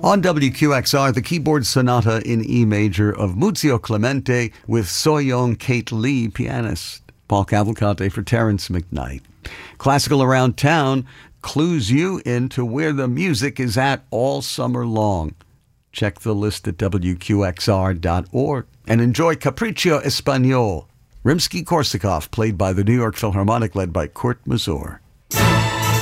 On WQXR, the keyboard sonata in E major of Muzio Clemente with So-Young Kate Lee, pianist. Paul Cavalcante for Terrence McKnight. Classical Around Town clues you into where the music is at all summer long. Check the list at WQXR.org and enjoy Capriccio Espagnol, Rimsky-Korsakov, played by the New York Philharmonic, led by Kurt Masur.